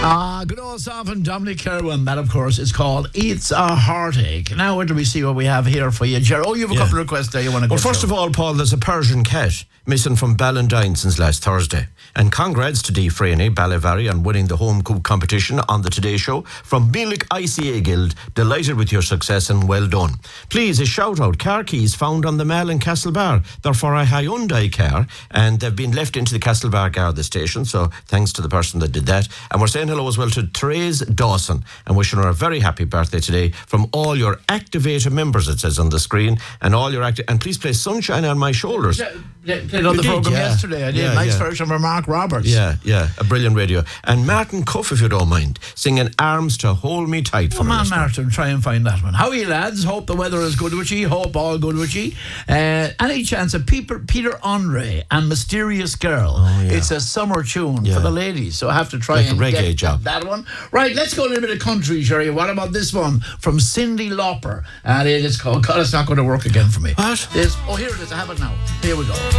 Good old song from Dominic Kerwin. That, of course, is called It's a Heartache. Now, where do we see what we have here for you, Jerry? Oh, you have a couple of requests there you want to go Well, first of all, Paul, there's a Persian cat missing from Ballantyne since last Thursday. And congrats to Dee Freeney, Ballyvary, on winning the home coop competition on the Today Show. From Biellic ICA Guild, delighted with your success and well done. Please, a shout out, car keys found on the Mall in Castlebar. They're for a Hyundai car, and they've been left into the Castlebar Garda station, so thanks to the person that did that. And we're saying hello as well to Therese Dawson, and wishing her a very happy birthday today from all your Activator members, it says on the screen, and all your and please play Sunshine on My Shoulders. Played on the programme yesterday. I did. Nice version from Mark Roberts. Yeah, a brilliant radio. And Martin Cuff, if you don't mind, singing Arms to Hold Me Tight. Come on, Martin, try and find that one. How are you, lads? Hope the weather is good with you. Hope all good with you. Any chance of Peter Andre and Mysterious Girl? It's a summer tune for the ladies, so I have to try like and a reggae get job. that one. Right, let's go a little bit of country, Jerry. What about this one from Cyndi Lauper? And it is called God, It's Not Going to Work Again for Me. What? Here it is. I have it now. Here we go.